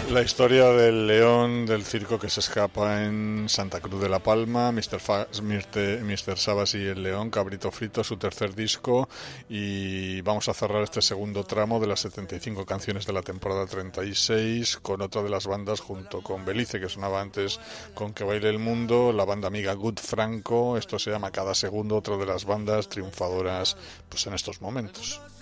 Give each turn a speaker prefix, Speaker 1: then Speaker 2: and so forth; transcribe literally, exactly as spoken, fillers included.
Speaker 1: La historia del león del circo que se escapa en Santa Cruz de la Palma, mister Fa- mister mister Sabas y el león, Cabrito Frito, su tercer disco, y vamos a cerrar este segundo tramo de las setenta y cinco canciones de la temporada treinta y seis con otra de las bandas junto con Belice, que sonaba antes con Que Baile el Mundo, la banda amiga Good Franco. Esto se llama Cada Segundo, otra de las bandas triunfadoras pues en estos momentos.